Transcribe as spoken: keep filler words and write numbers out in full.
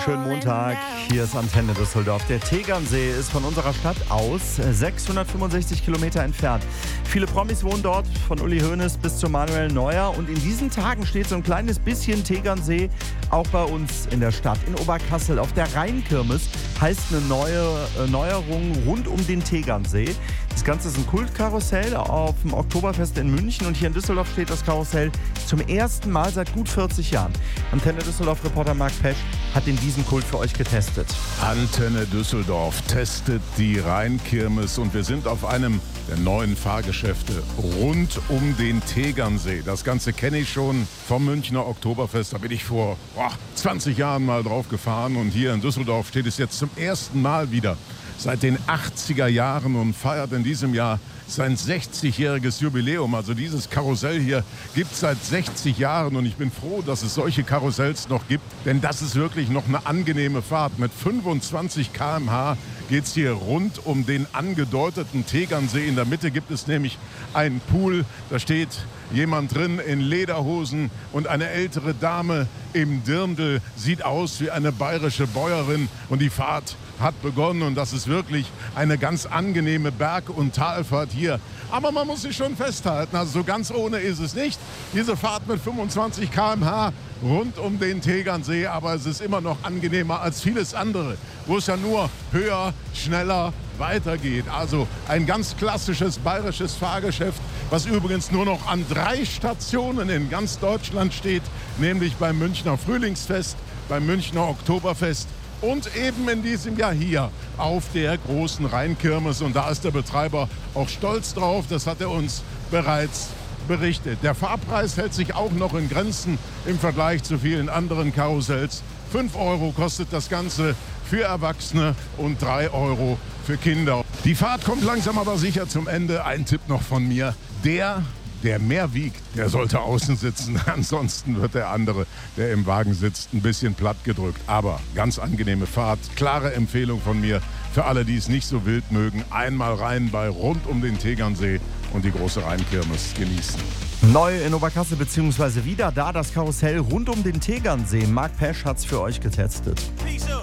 schönen Montag. Hier ist Antenne Düsseldorf. Der Tegernsee ist von unserer Stadt aus sechshundertfünfundsechzig Kilometer entfernt. Viele Promis wohnen dort, von Uli Hoeneß bis zu Manuel Neuer. Und in diesen Tagen steht so ein kleines bisschen Tegernsee auch bei uns in der Stadt, in Oberkassel. Auf der Rheinkirmes heißt eine neue äh, Neuerung rund um den Tegernsee. Das Ganze ist ein Kultkarussell auf dem Oktoberfest in München. Und hier in Düsseldorf steht das Karussell zum ersten Mal seit gut vierzig Jahren. Antenne Düsseldorf-Reporter Marc Pesch hat in diesen Kult für euch getestet. Antenne Düsseldorf testet die Rheinkirmes und wir sind auf einem der neuen Fahrgeschäfte rund um den Tegernsee. Das Ganze kenne ich schon vom Münchner Oktoberfest. Da bin ich vor boah, zwanzig Jahren mal drauf gefahren und hier in Düsseldorf steht es jetzt zum ersten Mal wieder seit den achtziger Jahren und feiert in diesem Jahr sein sechzigjähriges Jubiläum. Also dieses Karussell hier gibt es seit sechzig Jahren und ich bin froh, dass es solche Karussells noch gibt, denn das ist wirklich noch eine angenehme Fahrt. Mit fünfundzwanzig Kilometer pro Stunde geht es hier rund um den angedeuteten Tegernsee. In der Mitte gibt es nämlich einen Pool, da steht jemand drin in Lederhosen und eine ältere Dame im Dirndl, sieht aus wie eine bayerische Bäuerin und die Fahrt hat begonnen und das ist wirklich eine ganz angenehme Berg- und Talfahrt hier. Aber man muss sich schon festhalten, also so ganz ohne ist es nicht. Diese Fahrt mit fünfundzwanzig Kilometer pro Stunde rund um den Tegernsee, aber es ist immer noch angenehmer als vieles andere, wo es ja nur höher, schneller weitergeht. Also ein ganz klassisches bayerisches Fahrgeschäft, was übrigens nur noch an drei Stationen in ganz Deutschland steht, nämlich beim Münchner Frühlingsfest, beim Münchner Oktoberfest und eben in diesem Jahr hier auf der großen Rheinkirmes. Und da ist der Betreiber auch stolz drauf, das hat er uns bereits berichtet. Der Fahrpreis hält sich auch noch in Grenzen im Vergleich zu vielen anderen Karussells. fünf Euro kostet das Ganze für Erwachsene und drei Euro für Kinder. Die Fahrt kommt langsam aber sicher zum Ende. Ein Tipp noch von mir: Der, der mehr wiegt, der sollte außen sitzen. Ansonsten wird der andere, der im Wagen sitzt, ein bisschen platt gedrückt. Aber ganz angenehme Fahrt. Klare Empfehlung von mir für alle, die es nicht so wild mögen. Einmal rein bei rund um den Tegernsee und die große Rheinkirmes genießen. Neu in Oberkassel bzw. wieder da das Karussell rund um den Tegernsee. Marc Pesch hat's für euch getestet. Peace up.